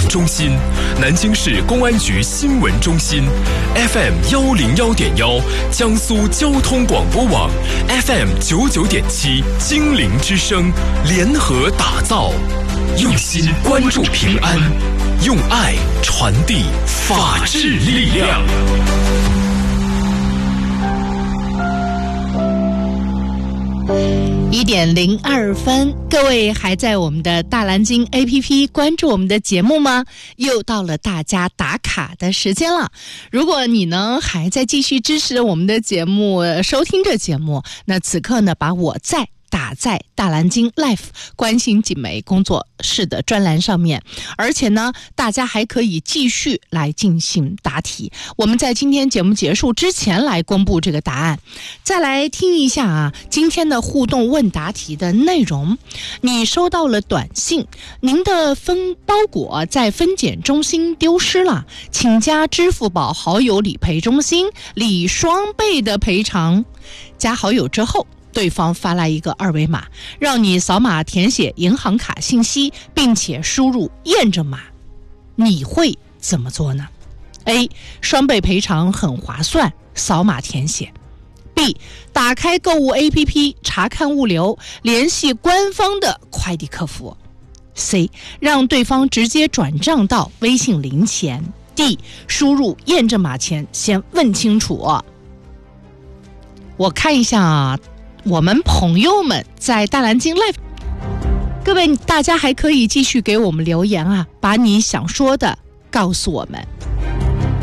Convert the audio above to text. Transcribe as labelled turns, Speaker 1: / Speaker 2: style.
Speaker 1: 中心，南京市公安局新闻中心 FM 101.1，江苏交通广播网 FM 99.7，精灵之声联合打造，用心关注平安，用爱传递法治力量。
Speaker 2: 1:02，各位还在我们的大蓝鲸 APP 关注我们的节目吗？又到了大家打卡的时间了。如果你呢还在继续支持我们的节目，收听着节目，那此刻呢把我在打在大蓝鲸 Life 关心锦梅工作室的专栏上面，而且呢大家还可以继续来进行答题。我们在今天节目结束之前来公布这个答案。再来听一下啊，今天的互动问答题的内容。你收到了短信，您的包裹在分拣中心丢失了，请加支付宝好友理赔中心，理双倍的赔偿。加好友之后，对方发来一个二维码，让你扫码填写银行卡信息，并且输入验证码。你会怎么做呢？ A. 双倍赔偿很划算，扫码填写。 B. 打开购物 APP 查看物流，联系官方的快递客服。 C. 让对方直接转账到微信零钱。 D. 输入验证码前先问清楚。我看一下啊，我们朋友们在大蓝鲸 Live， 各位大家还可以继续给我们留言啊，把你想说的告诉我们。